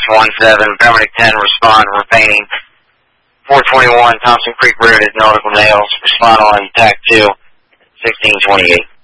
617, Pembroke 10, respond, repainting. 421, Thompson Creek Road at Nautical Nails, respond on TAC 2, 1628.